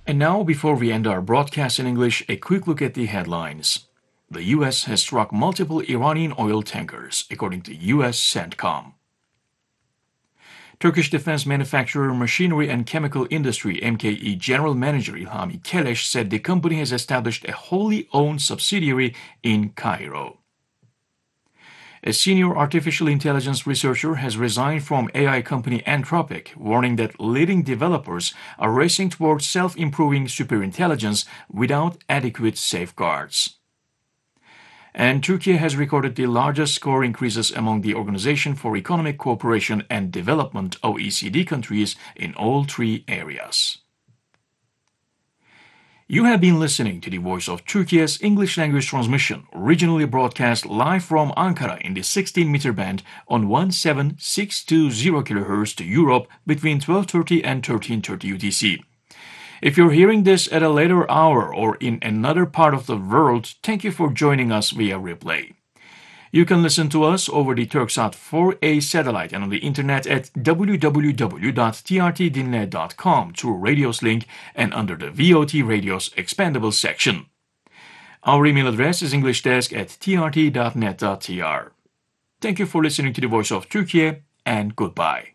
And now, before we end our broadcast in English, a quick look at the headlines. The U.S. has struck multiple Iranian oil tankers, according to U.S. CENTCOM. Turkish defense manufacturer Machinery and Chemical Industry (MKE) General Manager Ilhami Keleş said the company has established a wholly owned subsidiary in Cairo. A senior artificial intelligence researcher has resigned from AI company Anthropic, warning that leading developers are racing towards self-improving superintelligence without adequate safeguards. And Turkey has recorded the largest score increases among the Organization for Economic Cooperation and Development (OECD) countries in all three areas. You have been listening to the Voice of Turkey's English language transmission, originally broadcast live from Ankara in the 16-meter band on 17620 kHz to Europe between 12:30 and 13:30 UTC. If you're hearing this at a later hour or in another part of the world, thank you for joining us via replay. You can listen to us over the Turksat 4A satellite and on the internet at www.trtdinle.com through Radios link and under the VOT Radios Expandables section. Our email address is englishdesk@trt.net.tr. Thank you for listening to the Voice of Turkey and goodbye.